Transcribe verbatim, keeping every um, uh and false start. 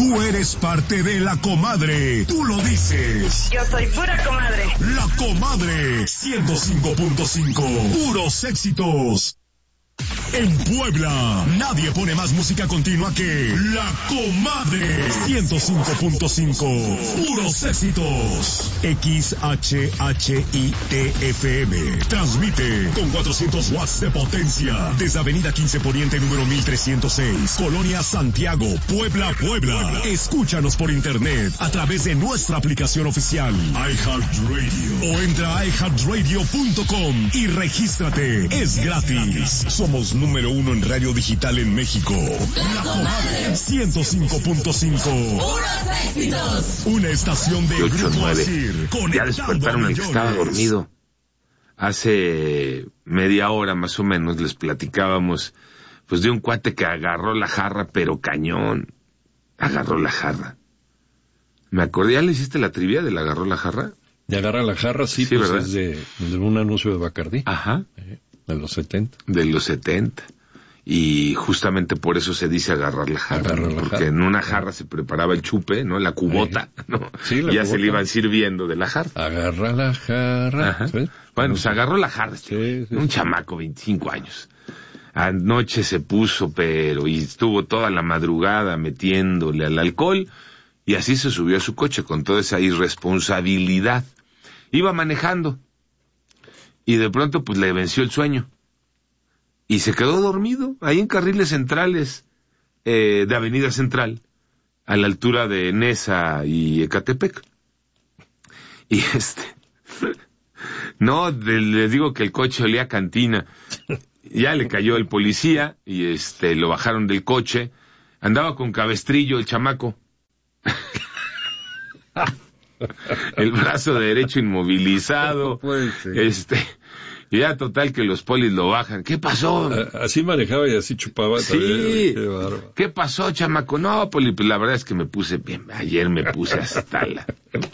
Tú eres parte de La Comadre. Tú lo dices. Yo soy pura comadre. La Comadre. ciento cinco punto cinco. Puros éxitos. En Puebla, nadie pone más música continua que La Comadre. ciento cinco punto cinco. Puros éxitos. X H H I T F M. Transmite con cuatrocientos watts de potencia desde Avenida quince Poniente número mil trescientos seis, Colonia Santiago, Puebla, Puebla. Escúchanos por internet a través de nuestra aplicación oficial iHeartRadio o entra a i heart radio punto com y regístrate. Es gratis. Somos número uno en radio digital en México. La Comadre ciento cinco punto cinco. ¡Puros éxitos! Una estación de Grupo Asir. Ya despertaron el que estaba dormido. Hace media hora más o menos les platicábamos pues de un cuate que agarró la jarra, pero cañón. Agarró la jarra. Me acordé, ¿ya le hiciste la trivia del agarró la jarra? De agarrar la jarra, sí, Sí, pues ¿verdad? es de, de un anuncio de Bacardí. Ajá. Eh, de los setenta. De los setenta. Y justamente por eso se dice agarrar la jarra, Agarrar ¿no? la Porque jarra. en una jarra se preparaba el chupe, ¿no? La cubota, ¿no? Sí, la y ya se cubota. le iban sirviendo de la jarra. Agarra la jarra. Ajá. ¿sí? Bueno, pues agarró la jarra, este Sí, sí, un sí. chamaco, veinticinco años. Anoche se puso, pero, y estuvo toda la madrugada metiéndole al alcohol, y así se subió a su coche con toda esa irresponsabilidad. Iba manejando, y de pronto pues le venció el sueño. Y se quedó dormido, ahí en carriles centrales, eh, de Avenida Central, a la altura de Nesa y Ecatepec. Y este, no, de- les digo que el coche olía a cantina. Ya le cayó el policía, y este, lo bajaron del coche. Andaba con cabestrillo el chamaco. El brazo derecho inmovilizado. Puede ser. Este, y ya total que los polis lo bajan. ¿Qué pasó? A- Así manejaba y así chupaba Sí. también. Qué bárbaro. ¿Qué pasó, chamaco? No, poli, pues la verdad es que me puse bien. Ayer me puse hasta la...